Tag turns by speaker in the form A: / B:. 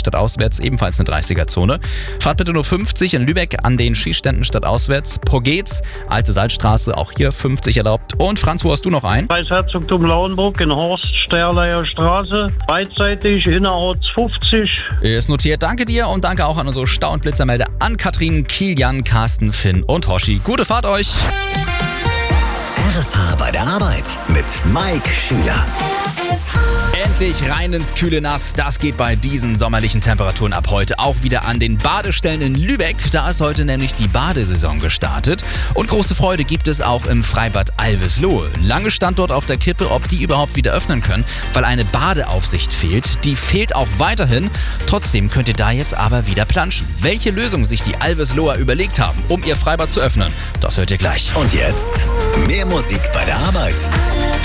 A: stadtauswärts ebenfalls eine 30er-Zone. Fahrt bitte nur 50 in Lübeck an den Skiständen stadtauswärts. Porgeetz, Alte Salzstraße, auch hier 50 erlaubt. Und Franz, wo hast du noch ein?
B: Kreisherzogtum Lauenburg in Horst Sterleier Straße, beidseitig, innerorts 50.
A: Ist notiert. Danke dir und danke auch an unsere Stau- und Blitzermelder an Katrin, Kilian, Carsten, Finn und Hoshi. Gute Fahrt euch!
C: RSH bei der Arbeit mit Mike Schüler.
A: Endlich rein ins kühle Nass. Das geht bei diesen sommerlichen Temperaturen ab heute auch wieder an den Badestellen in Lübeck. Da ist heute nämlich die Badesaison gestartet. Und große Freude gibt es auch im Freibad Alveslohe. Lange stand dort auf der Kippe, ob die überhaupt wieder öffnen können, weil eine Badeaufsicht fehlt. Die fehlt auch weiterhin. Trotzdem könnt ihr da jetzt aber wieder planschen. Welche Lösung sich die Alvesloher überlegt haben, um ihr Freibad zu öffnen, das hört ihr gleich.
C: Und jetzt mehr Musik bei der Arbeit.